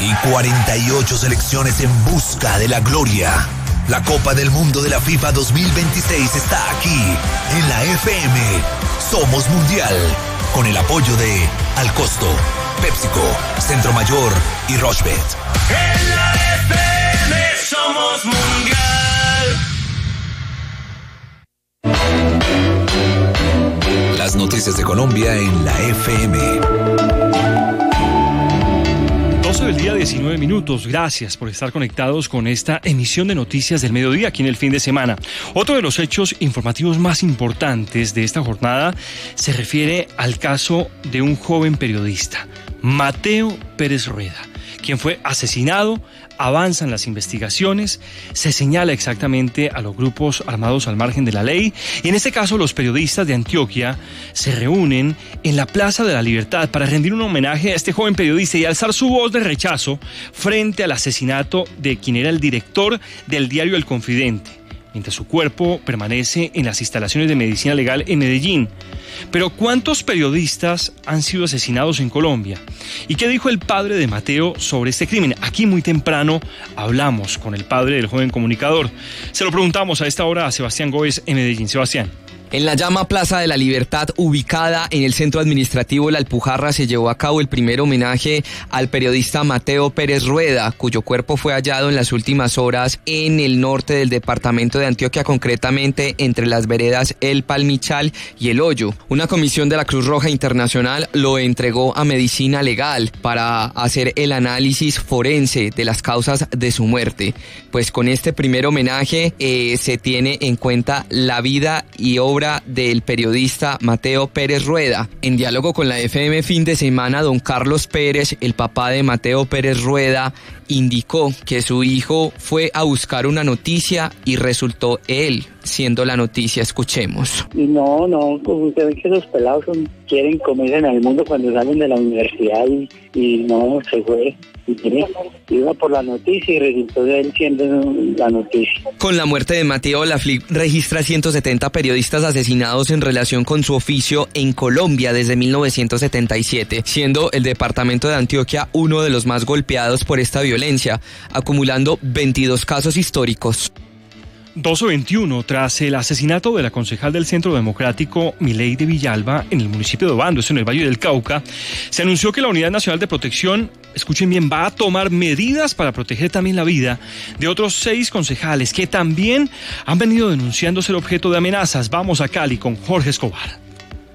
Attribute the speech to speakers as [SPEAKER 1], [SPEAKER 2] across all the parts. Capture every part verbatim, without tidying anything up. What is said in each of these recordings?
[SPEAKER 1] y cuarenta y ocho selecciones en busca de la gloria. La Copa del Mundo de la FIFA dos mil veintiséis está aquí, en la F M. Somos Mundial, con el apoyo de Al Costo, PepsiCo, Centro Mayor y Rochebet.
[SPEAKER 2] En la F M somos Mundial.
[SPEAKER 1] Las noticias de Colombia en la F M.
[SPEAKER 3] doce del día, diecinueve minutos. Gracias por estar conectados con esta emisión de Noticias del Mediodía aquí en el fin de semana. Otro de los hechos informativos más importantes de esta jornada se refiere al caso de un joven periodista, Mateo Pérez Rueda, quien fue asesinado. Avanzan las investigaciones, se señala exactamente a los grupos armados al margen de la ley y en este caso los periodistas de Antioquia se reúnen en la Plaza de la Libertad para rendir un homenaje a este joven periodista y alzar su voz de rechazo frente al asesinato de quien era el director del diario El Confidente, mientras su cuerpo permanece en las instalaciones de medicina legal en Medellín. Pero ¿cuántos periodistas han sido asesinados en Colombia? ¿Y qué dijo el padre de Mateo sobre este crimen? Aquí muy temprano hablamos con el padre del joven comunicador. Se lo preguntamos a esta hora a Sebastián Gómez en Medellín. Sebastián.
[SPEAKER 4] En la llama Plaza de la Libertad, ubicada en el centro administrativo La Alpujarra, se llevó a cabo el primer homenaje al periodista Mateo Pérez Rueda, cuyo cuerpo fue hallado en las últimas horas en el norte del departamento de Antioquia, concretamente entre las veredas El Palmichal y El Hoyo. Una comisión de la Cruz Roja Internacional lo entregó a Medicina Legal para hacer el análisis forense de las causas de su muerte. Pues con este primer homenaje eh, se tiene en cuenta la vida y obra del periodista Mateo Pérez Rueda. En diálogo con la F M fin de semana, don Carlos Pérez, el papá de Mateo Pérez Rueda, indicó que su hijo fue a buscar una noticia y resultó él siendo la noticia. Escuchemos.
[SPEAKER 5] Y no, no, como usted ve que los pelados son, quieren comerse en el mundo cuando salen de la universidad y, y no, se fue. Y iba por la noticia y resultó de él siendo la noticia.
[SPEAKER 4] Con la muerte de Mateo, la F L I C registra ciento setenta periodistas asesinados en relación con su oficio en Colombia desde mil novecientos setenta y siete, siendo el departamento de Antioquia uno de los más golpeados por esta violencia, acumulando veintidós casos históricos.
[SPEAKER 3] doce veintiuno, tras el asesinato de la concejal del Centro Democrático Mileidi Villalba en el municipio de Obando, en el Valle del Cauca, se anunció que la Unidad Nacional de Protección, escuchen bien, va a tomar medidas para proteger también la vida de otros seis concejales que también han venido denunciando ser objeto de amenazas. Vamos a Cali con Jorge Escobar.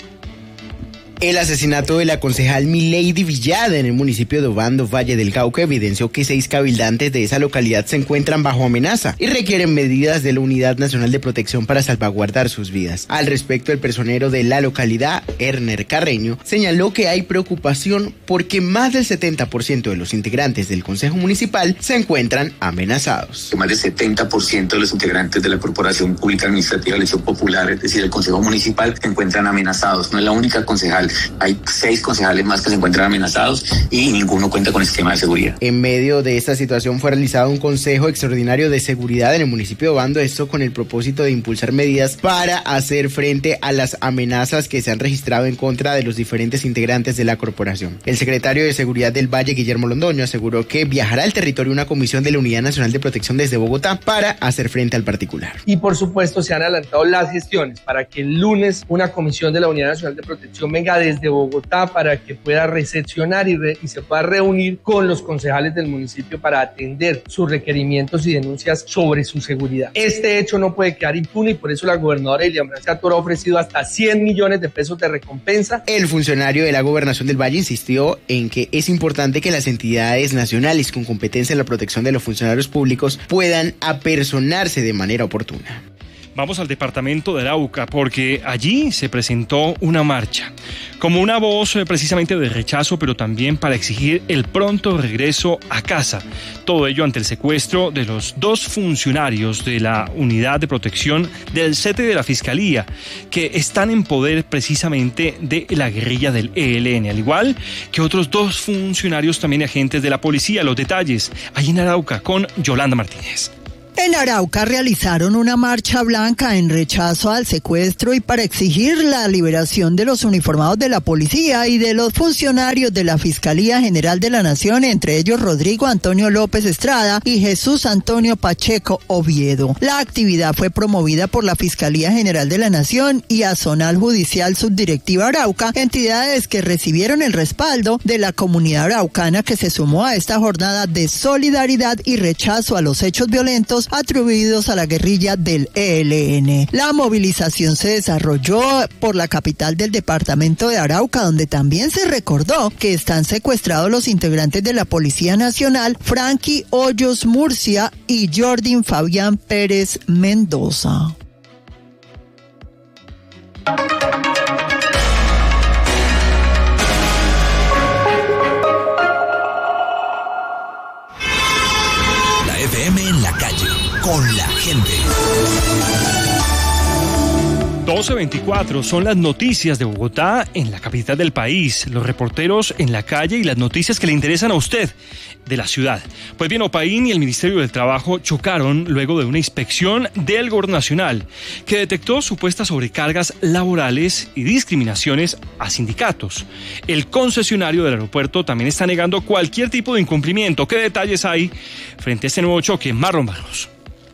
[SPEAKER 6] El asesinato de la concejal Mileidi Villalba en el municipio de Obando, Valle del Cauca, evidenció que seis cabildantes de esa localidad se encuentran bajo amenaza y requieren medidas de la Unidad Nacional de Protección para salvaguardar sus vidas. Al respecto, el personero de la localidad, Erner Carreño, señaló que hay preocupación porque más del setenta por ciento de los integrantes del Consejo Municipal se encuentran amenazados.
[SPEAKER 7] Más del setenta por ciento de los integrantes de la Corporación Pública Administrativa de Elección Popular, es decir, el Consejo Municipal, se encuentran amenazados. No es la única concejal. Hay seis concejales más que se encuentran amenazados y ninguno cuenta con el sistema de seguridad.
[SPEAKER 6] En medio de esta situación fue realizado un consejo extraordinario de seguridad en el municipio de Obando, esto con el propósito de impulsar medidas para hacer frente a las amenazas que se han registrado en contra de los diferentes integrantes de la corporación. El secretario de Seguridad del Valle, Guillermo Londoño, aseguró que viajará al territorio una comisión de la Unidad Nacional de Protección desde Bogotá para hacer frente al particular.
[SPEAKER 8] Y por supuesto se han adelantado las gestiones para que el lunes una comisión de la Unidad Nacional de Protección venga desde Bogotá para que pueda recepcionar y, re, y se pueda reunir con los concejales del municipio para atender sus requerimientos y denuncias sobre su seguridad. Este hecho no puede quedar impune y por eso la gobernadora Elian Francia Toro ha ofrecido hasta cien millones de pesos de recompensa.
[SPEAKER 6] El funcionario de la Gobernación del Valle insistió en que es importante que las entidades nacionales con competencia en la protección de los funcionarios públicos puedan apersonarse de manera oportuna.
[SPEAKER 3] Vamos al departamento de Arauca porque allí se presentó una marcha como una voz eh, precisamente de rechazo, pero también para exigir el pronto regreso a casa. Todo ello ante el secuestro de los dos funcionarios de la Unidad de Protección del C E T de la Fiscalía, que están en poder precisamente de la guerrilla del E L N, al igual que otros dos funcionarios también agentes de la policía. Los detalles allí en Arauca con Yolanda Martínez.
[SPEAKER 9] En Arauca realizaron una marcha blanca en rechazo al secuestro y para exigir la liberación de los uniformados de la policía y de los funcionarios de la Fiscalía General de la Nación, entre ellos Rodrigo Antonio López Estrada y Jesús Antonio Pacheco Oviedo. La actividad fue promovida por la Fiscalía General de la Nación y Azonal Judicial Subdirectiva Arauca, entidades que recibieron el respaldo de la comunidad araucana que se sumó a esta jornada de solidaridad y rechazo a los hechos violentos atribuidos a la guerrilla del E L N. La movilización se desarrolló por la capital del departamento de Arauca, donde también se recordó que están secuestrados los integrantes de la Policía Nacional, Frankie Hoyos Murcia y Jordin Fabián Pérez Mendoza.
[SPEAKER 1] La F M en la calle, con la gente.
[SPEAKER 3] doce veinticuatro son las noticias de Bogotá en la capital del país, los reporteros en la calle y las noticias que le interesan a usted de la ciudad. Pues bien, Opaín y el Ministerio del Trabajo chocaron luego de una inspección del Gobierno Nacional que detectó supuestas sobrecargas laborales y discriminaciones a sindicatos. El concesionario del aeropuerto también está negando cualquier tipo de incumplimiento. ¿Qué detalles hay frente a este nuevo choque? Marlon Barros.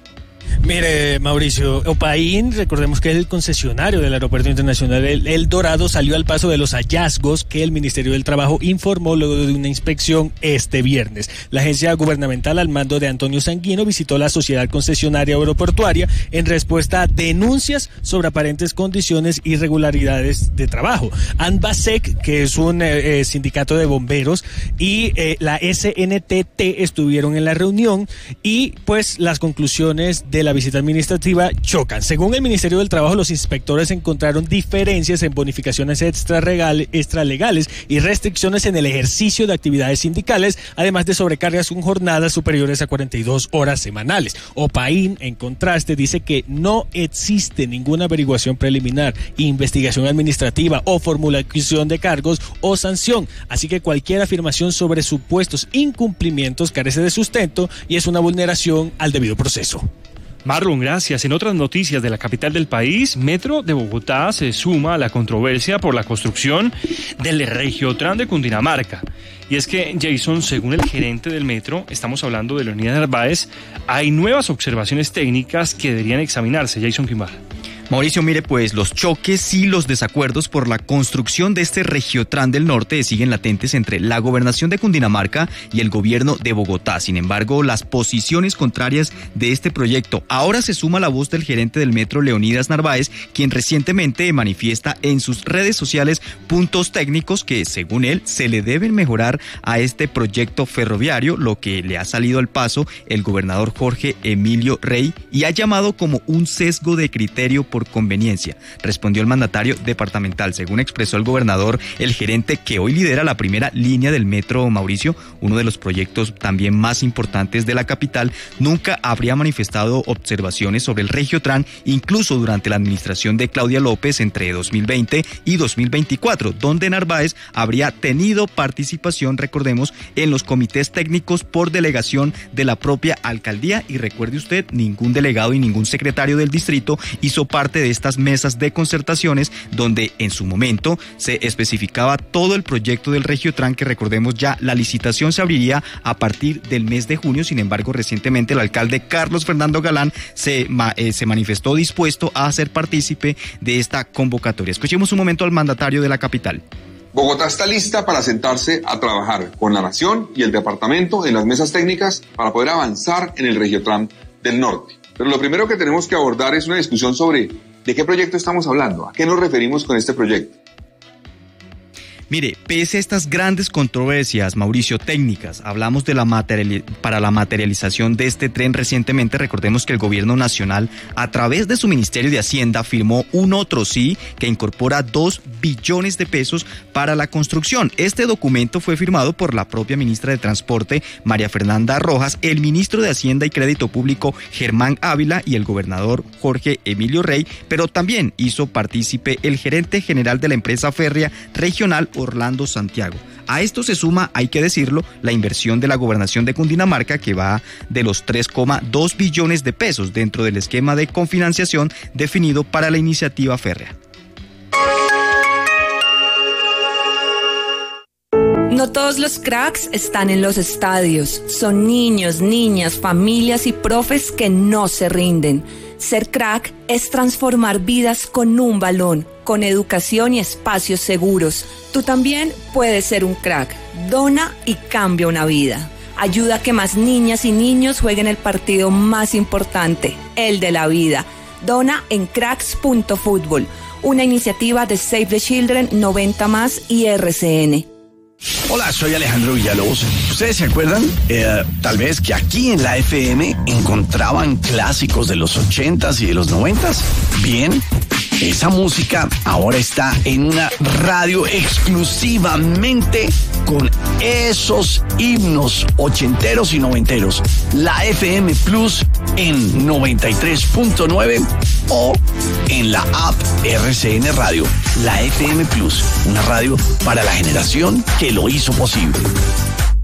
[SPEAKER 10] Mire, Mauricio, Opaín, recordemos que es el concesionario del Aeropuerto Internacional El, El Dorado, salió al paso de los hallazgos que el Ministerio del Trabajo informó luego de una inspección este viernes. La agencia gubernamental al mando de Antonio Sanguino visitó la sociedad concesionaria aeroportuaria en respuesta a denuncias sobre aparentes condiciones e irregularidades de trabajo. ANBASEC, que es un eh, sindicato de bomberos, y eh, la S N T T estuvieron en la reunión y pues las conclusiones de la visita administrativa chocan. Según el Ministerio del Trabajo, los inspectores encontraron diferencias en bonificaciones extralegales y restricciones en el ejercicio de actividades sindicales, además de sobrecargas con jornadas superiores a cuarenta y dos horas semanales. Opaín, en contraste, dice que no existe ninguna averiguación preliminar, investigación administrativa o formulación de cargos o sanción, así que cualquier afirmación sobre supuestos incumplimientos carece de sustento y es una vulneración al debido proceso.
[SPEAKER 3] Marlon, gracias. En otras noticias de la capital del país, Metro de Bogotá se suma a la controversia por la construcción del Regiotran de Cundinamarca. Y es que, Jason, según el gerente del Metro, estamos hablando de Leonidas Narváez, hay nuevas observaciones técnicas que deberían examinarse. Jason Quimbar.
[SPEAKER 11] Mauricio, mire, pues los choques y los desacuerdos por la construcción de este Regiotran del Norte siguen latentes entre la gobernación de Cundinamarca y el gobierno de Bogotá. Sin embargo, las posiciones contrarias de este proyecto. Ahora se suma la voz del gerente del Metro, Leonidas Narváez, quien recientemente manifiesta en sus redes sociales puntos técnicos que, según él, se le deben mejorar a este proyecto ferroviario, lo que le ha salido al paso el gobernador Jorge Emilio Rey y ha llamado como un sesgo de criterio por conveniencia, respondió el mandatario departamental. Según expresó el gobernador, el gerente que hoy lidera la primera línea del metro, Mauricio, uno de los proyectos también más importantes de la capital, nunca habría manifestado observaciones sobre el Regiotran, incluso durante la administración de Claudia López entre dos mil veinte y dos mil veinticuatro, donde Narváez habría tenido participación, recordemos, en los comités técnicos por delegación de la propia alcaldía. Y recuerde usted, ningún delegado y ningún secretario del distrito hizo parte de estas mesas de concertaciones donde en su momento se especificaba todo el proyecto del Regiotran, que recordemos ya la licitación se abriría a partir del mes de junio. Sin embargo, recientemente el alcalde Carlos Fernando Galán se, eh, se manifestó dispuesto a ser partícipe de esta convocatoria. Escuchemos un momento al mandatario de la capital.
[SPEAKER 12] Bogotá está lista para sentarse a trabajar con la Nación y el departamento en las mesas técnicas para poder avanzar en el Regiotran del Norte. Pero lo primero que tenemos que abordar es una discusión sobre de qué proyecto estamos hablando, a qué nos referimos con este proyecto.
[SPEAKER 11] Mire, pese a estas grandes controversias, Mauricio, técnicas, hablamos de la materiali- para la materialización de este tren recientemente. Recordemos que el gobierno nacional, a través de su Ministerio de Hacienda, firmó un otro sí que incorpora dos billones de pesos para la construcción. Este documento fue firmado por la propia ministra de Transporte, María Fernanda Rojas, el ministro de Hacienda y Crédito Público, Germán Ávila, y el gobernador Jorge Emilio Rey, pero también hizo partícipe el gerente general de la empresa férrea regional, Orlando Santiago. A esto se suma, hay que decirlo, la inversión de la gobernación de Cundinamarca, que va de los tres coma dos billones de pesos dentro del esquema de cofinanciación definido para la iniciativa férrea.
[SPEAKER 13] No todos los cracks están en los estadios. Son niños, niñas, familias y profes que no se rinden. Ser crack es transformar vidas con un balón, con educación y espacios seguros. Tú también puedes ser un crack. Dona y cambia una vida. Ayuda a que más niñas y niños jueguen el partido más importante, el de la vida. Dona en cracks punto fútbol, una iniciativa de Save the Children, noventa más y R C N.
[SPEAKER 14] Hola, soy Alejandro Villalobos. ¿Ustedes se acuerdan? Eh, tal vez que aquí en la F M encontraban clásicos de los ochentas y de los noventas. Bien, esa música ahora está en una radio exclusivamente con esos himnos ochenteros y noventeros. La F M Plus en noventa y tres punto nueve o en la app R C N Radio. La F M Plus, una radio para la generación que lo hizo posible.